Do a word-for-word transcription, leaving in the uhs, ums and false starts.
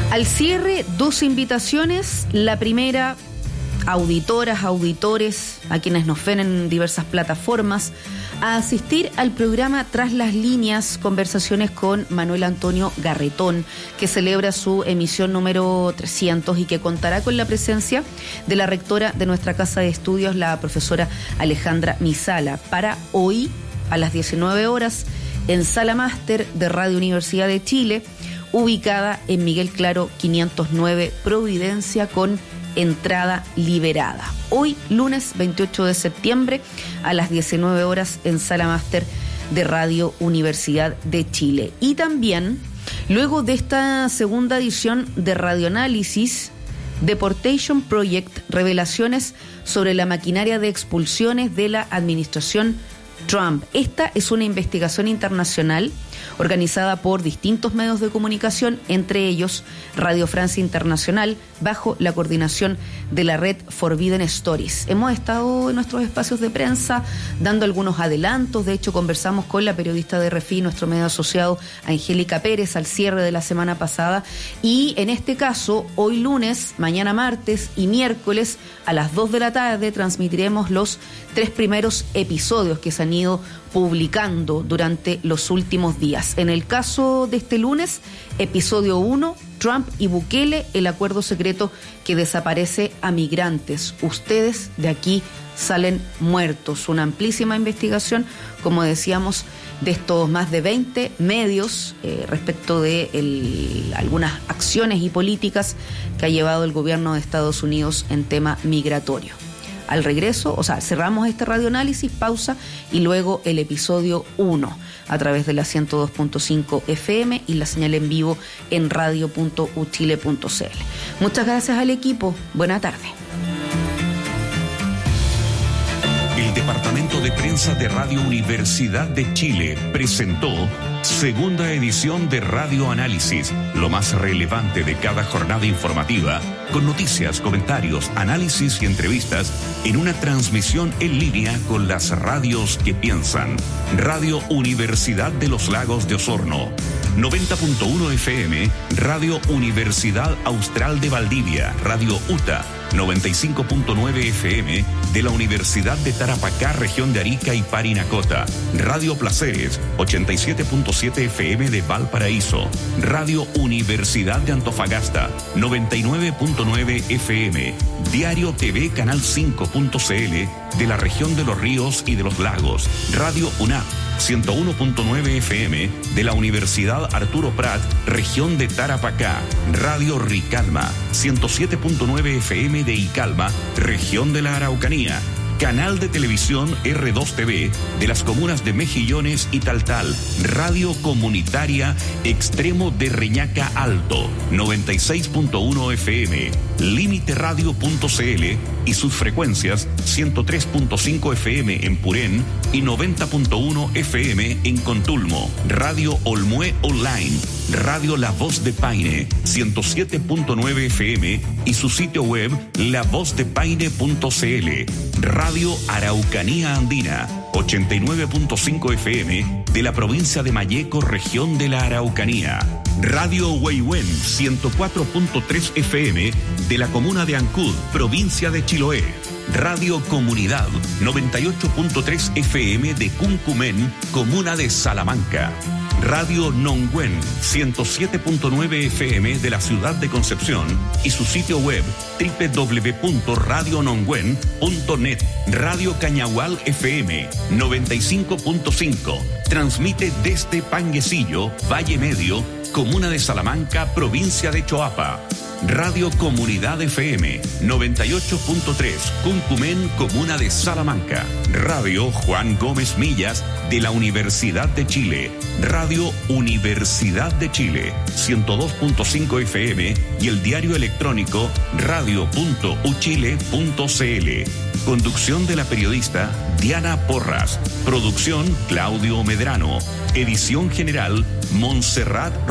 Al cierre, dos invitaciones. La primera, auditoras, auditores, a quienes nos ven en diversas plataformas, a asistir al programa Tras las Líneas, conversaciones con Manuel Antonio Garretón, que celebra su emisión número trescientos y que contará con la presencia de la rectora de nuestra casa de estudios, la profesora Alejandra Misala, para hoy a las diecinueve horas en Sala Máster de Radio Universidad de Chile, ubicada en Miguel Claro quinientos nueve Providencia, con entrada liberada. Hoy, lunes veintiocho de septiembre, a las diecinueve horas en Sala Máster de Radio Universidad de Chile. Y también, luego de esta segunda edición de Radioanálisis, Deportation Project, revelaciones sobre la maquinaria de expulsiones de la administración Trump. Esta es una investigación internacional organizada por distintos medios de comunicación, entre ellos Radio Francia Internacional, bajo la coordinación de la red Forbidden Stories. Hemos estado en nuestros espacios de prensa dando algunos adelantos. De hecho, conversamos con la periodista de R F I, nuestro medio asociado, Angélica Pérez, al cierre de la semana pasada. Y en este caso, hoy lunes, mañana martes y miércoles a las dos de la tarde transmitiremos los tres primeros episodios que se han ido publicando durante los últimos días. En el caso de este lunes, episodio uno, Trump y Bukele, el acuerdo secreto que desaparece a migrantes. Ustedes de aquí salen muertos. Una amplísima investigación, como decíamos, de estos más de veinte medios eh, respecto de el, algunas acciones y políticas que ha llevado el gobierno de Estados Unidos en tema migratorio. Al regreso, o sea, cerramos este radioanálisis, pausa, y luego el episodio uno a través de la ciento dos punto cinco F M y la señal en vivo en radio punto u chile punto c l. Muchas gracias al equipo. Buena tarde. El Departamento de Prensa de Radio Universidad de Chile presentó segunda edición de Radioanálisis, lo más relevante de cada jornada informativa, con noticias, comentarios, análisis y entrevistas en una transmisión en línea con las radios que piensan. Radio Universidad de los Lagos de Osorno, noventa punto uno F M, Radio Universidad Austral de Valdivia, Radio U T A, noventa y cinco punto nueve F M de la Universidad de Tarapacá, región de Arica y Parinacota, Radio Placeres, ochenta y siete punto siete F M de Valparaíso, Radio Universidad de Antofagasta, noventa y nueve punto nueve F M, Diario T V Canal cinco punto c l de la región de Los Ríos y de los Lagos, Radio U N A P, ciento uno punto nueve F M de la Universidad Arturo Prat, región de Tarapacá, Radio Ricalma, ciento siete punto nueve F M de Icalma, región de la Araucanía, Canal de Televisión R dos T V de las comunas de Mejillones y Taltal, Radio Comunitaria Extremo de Reñaca Alto, noventa y seis punto uno F M, Límite Radio punto c l y sus frecuencias ciento tres punto cinco F M en Purén y noventa punto uno F M en Contulmo, Radio Olmué Online, Radio La Voz de Paine, ciento siete punto nueve F M y su sitio web la voz de paine punto c l, Radio Araucanía Andina, ochenta y nueve punto cinco F M de la provincia de Malleco, región de la Araucanía, Radio Huehuen, ciento cuatro punto tres F M de la comuna de Ancud, provincia de Chiloé, Radio Comunidad, noventa y ocho punto tres F M de Cuncumen, comuna de Salamanca, Radio Nongüen, ciento siete punto nueve F M de la ciudad de Concepción y su sitio web doble u doble u doble u punto radio nongüen punto net, Radio Cañahual F M, noventa y cinco punto cinco, transmite desde Panguecillo, Valle Medio, comuna de Salamanca, provincia de Choapa, Radio Comunidad F M, noventa y ocho punto tres, Cuncumen, comuna de Salamanca, Radio Juan Gómez Millas de la Universidad de Chile, Radio Universidad de Chile, ciento dos punto cinco F M y el diario electrónico radio punto u chile punto c l. Conducción de la periodista Diana Porras. Producción Claudio Medrano. Edición general Montserrat